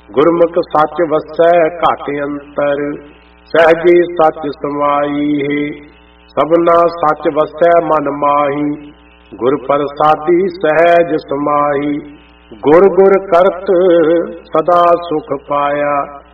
ਗੁਰਮੁਖ ਸੱਚ ਵਸੈ ਘਾਟ ਅੰਤਰ, ਸਹਿਜੇ ਸੱਚ ਸਮਾਈ ਹੈ। ਸਭਨਾ ਸੱਚ ਵਸੈ ਮਨ ਮਾਹੀ, ਗੁਰ ਪ੍ਰਸਾਦੀ ਸਹਿਜ ਸਮਾਹੀ। ਗੁਰ ਗੁਰ ਕਰਤ ਸਦਾ ਸੁਖ ਪਾਇਆ,